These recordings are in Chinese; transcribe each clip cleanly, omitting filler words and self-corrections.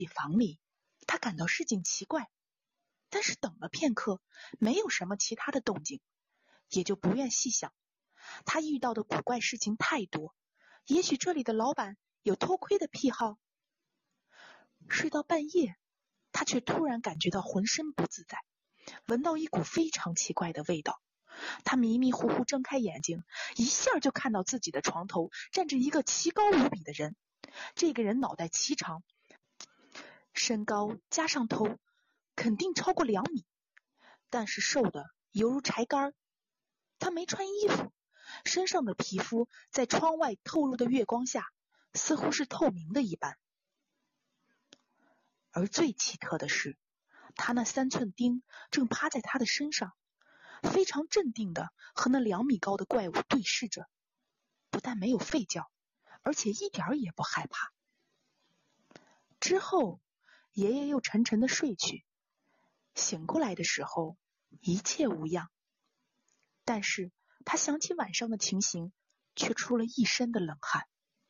房里，他感到事情奇怪，但是等了片刻，没有什么其他的动静，也就不愿细想。他遇到的古怪事情太多，也许这里的老板有偷窥的癖好。睡到半夜，他却突然感觉到浑身不自在，闻到一股非常奇怪的味道。他迷迷糊糊睁开眼睛，一下就看到自己的床头站着一个奇高无比的人。这个人脑袋极长，身高加上头肯定超过2米，但是瘦的犹如柴竿。他没穿衣服，身上的皮肤在窗外透入的月光下似乎是透明的一般。而最奇特的是，他那3寸钉正趴在他的身上，非常镇定地和那2米高的怪物对视着，不但没有吠叫，而且一点也不害怕。之后爷爷又沉沉地睡去，醒过来的时候一切无恙，但是他想起晚上的情形，却出了一身的冷汗。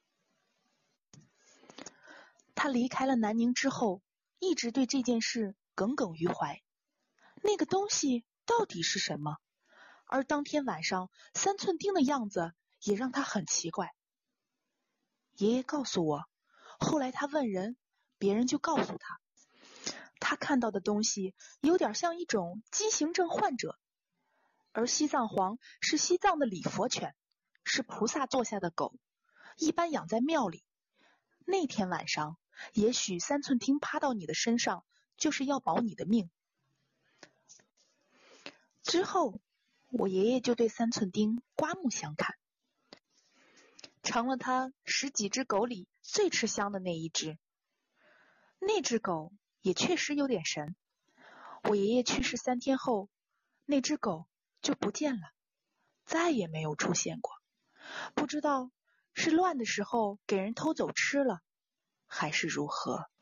他离开了南宁之后，一直对这件事耿耿于怀，那个东西到底是什么？而当天晚上3寸钉的样子也让他很奇怪。爷爷告诉我，后来他问人，别人就告诉他，他看到的东西有点像一种畸形症患者，而西藏黄是西藏的礼佛犬，是菩萨座下的狗，一般养在庙里。那天晚上，也许3寸钉趴到你的身上，就是要保你的命。之后，我爷爷就对3寸钉刮目相看，成了他10几只狗里最吃香的那一只。那只狗也确实有点神。我爷爷去世3天后，那只狗就不见了，再也没有出现过。不知道是乱的时候给人偷走吃了，还是如何。